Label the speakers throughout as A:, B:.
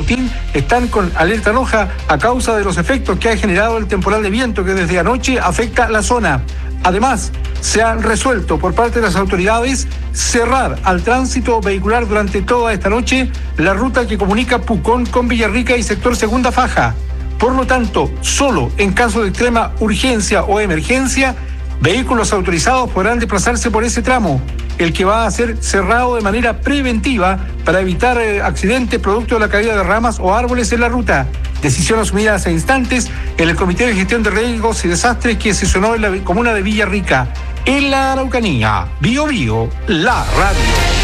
A: Mautín están con alerta roja a causa de los efectos que ha generado el temporal de viento que desde anoche afecta la zona. Además, se han resuelto por parte de las autoridades cerrar al tránsito vehicular durante toda esta noche la ruta que comunica Pucón con Villarrica y sector Segunda Faja. Por lo tanto, solo en caso de extrema urgencia o emergencia, vehículos autorizados podrán desplazarse por ese tramo, el que va a ser cerrado de manera preventiva para evitar accidentes producto de la caída de ramas o árboles en la ruta. Decisión asumida hace instantes en el Comité de Gestión de Riesgos y Desastres que sesionó en la comuna de Villarrica, en la Araucanía. Bío Bío, la radio.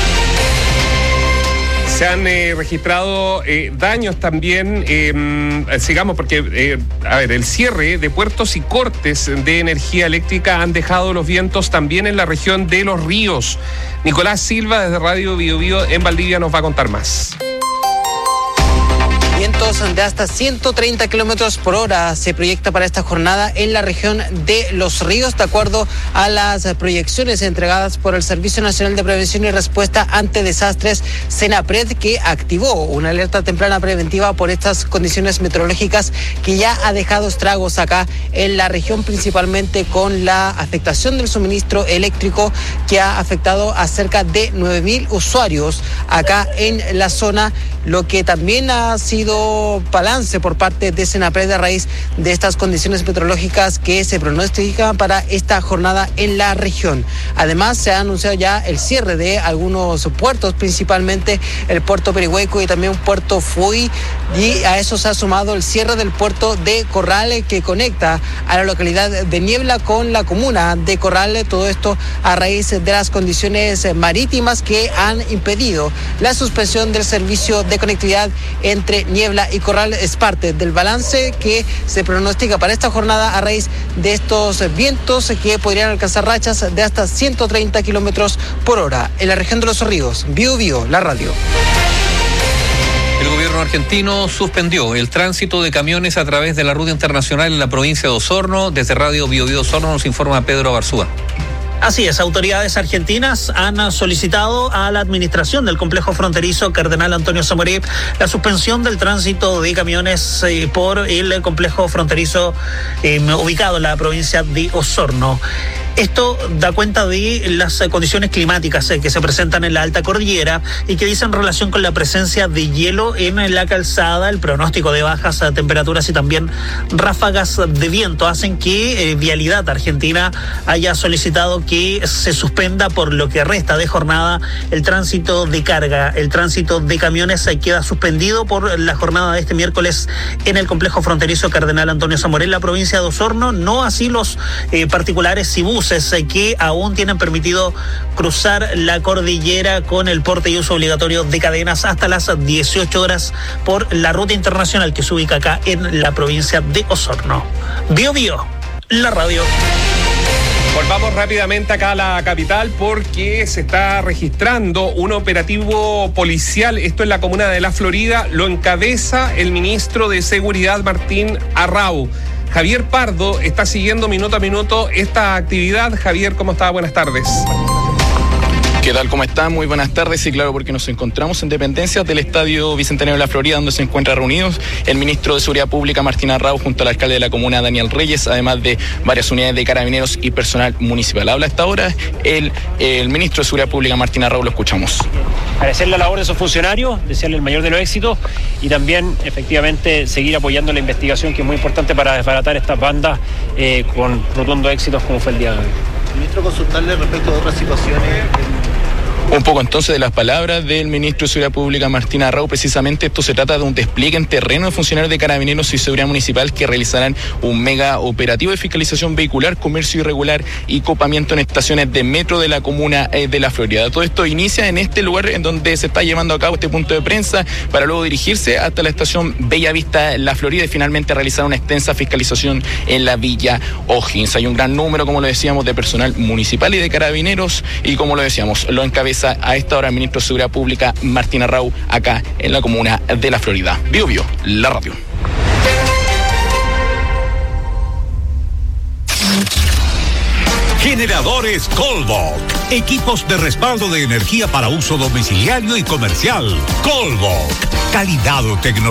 B: Se han registrado daños también, sigamos porque, el cierre de puertos y cortes de energía eléctrica han dejado los vientos también en la región de Los Ríos. Nicolás Silva desde Radio Bío Bío en Valdivia nos va a contar más.
C: Vientos de hasta 130 kilómetros por hora se proyecta para esta jornada en la región de Los Ríos, de acuerdo a las proyecciones entregadas por el Servicio Nacional de Prevención y Respuesta ante Desastres, SENAPRED, que activó una alerta temprana preventiva por estas condiciones meteorológicas que ya ha dejado estragos acá en la región, principalmente con la afectación del suministro eléctrico que ha afectado a cerca de 9.000 usuarios acá en la zona, lo que también ha sido balance por parte de SENAPRED a raíz de estas condiciones meteorológicas que se pronostican para esta jornada en la región. Además, se ha anunciado ya el cierre de algunos puertos, principalmente el puerto Perihueco y también puerto Fuy, y a eso se ha sumado el cierre del puerto de Corral que conecta a la localidad de Niebla con la comuna de Corral. Todo esto a raíz de las condiciones marítimas que han impedido la suspensión del servicio de conectividad entre Niebla y Corral. Es parte del balance que se pronostica para esta jornada a raíz de estos vientos que podrían alcanzar rachas de hasta 130 kilómetros por hora en la región de Los Ríos. Bío Bío, la radio.
D: El gobierno argentino suspendió el tránsito de camiones a través de la ruta internacional en la provincia de Osorno. Desde Radio Bío Bío Osorno nos informa Pedro Barzúa.
E: Así es, autoridades argentinas han solicitado a la administración del complejo fronterizo Cardenal Antonio Samoré la suspensión del tránsito de camiones por el complejo fronterizo ubicado en la provincia de Osorno. Esto da cuenta de las condiciones climáticas que se presentan en la alta cordillera y que dicen relación con la presencia de hielo en la calzada, el pronóstico de bajas temperaturas y también ráfagas de viento hacen que Vialidad Argentina haya solicitado que se suspenda por lo que resta de jornada el tránsito de carga. El tránsito de camiones queda suspendido por la jornada de este miércoles en el complejo fronterizo Cardenal Antonio Samoré en la provincia de Osorno, no así los particulares y buses que aún tienen permitido cruzar la cordillera con el porte y uso obligatorio de cadenas hasta las 18 horas por la ruta internacional que se ubica acá en la provincia de Osorno. Bío Bío, la radio.
B: Volvamos rápidamente acá a la capital porque se está registrando un operativo policial. Esto en la comuna de La Florida. Lo encabeza el ministro de Seguridad, Martín Arrau. Javier Pardo está siguiendo minuto a minuto esta actividad. Javier, ¿cómo está? Buenas tardes.
F: ¿Qué tal? ¿Cómo están? Muy buenas tardes. Sí, claro, porque nos encontramos en dependencias del Estadio Bicentenario de La Florida, donde se encuentran reunidos el ministro de Seguridad Pública, Martín Arrau, junto al alcalde de la comuna, Daniel Reyes, además de varias unidades de carabineros y personal municipal. Habla a esta hora el ministro de Seguridad Pública, Martín Arrau, lo escuchamos.
G: Agradecer la labor de sus funcionarios, desearle el mayor de los éxitos y también, efectivamente, seguir apoyando la investigación, que es muy importante para desbaratar estas bandas con rotundos éxitos como fue el día de hoy.
H: Ministro, consultarle respecto a otras situaciones.
F: Un poco entonces de las palabras del ministro de Seguridad Pública, Martín Arrau. Precisamente esto se trata de un despliegue en terreno de funcionarios de Carabineros y Seguridad Municipal que realizarán un mega operativo de fiscalización vehicular, comercio irregular y copamiento en estaciones de metro de la comuna de La Florida. Todo esto inicia en este lugar en donde se está llevando a cabo este punto de prensa para luego dirigirse hasta la estación Bellavista, La Florida, y finalmente realizar una extensa fiscalización en la Villa O'Higgins. Hay un gran número, como lo decíamos, de personal municipal y de Carabineros y, como lo decíamos, lo encabeza a esta hora el ministro de Seguridad Pública, Martín Arrau, acá en la comuna de La Florida. Bío Bío, la radio.
I: Generadores Colbok. Equipos de respaldo de energía para uso domiciliario y comercial. Colbok. Calidad o tecnología.